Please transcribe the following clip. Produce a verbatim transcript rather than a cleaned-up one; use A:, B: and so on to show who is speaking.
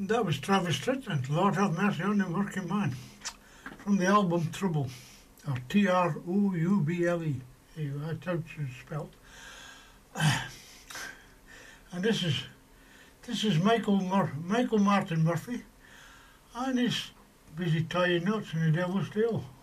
A: That was Travis Strickland, Lord Have Mercy on the Working Man, from the album Trouble, or T R O U B L E. That's how it's spelled. And this is this is Michael Mur- Michael Martin Murphy, and he's busy tying knots in the Devil's Tail.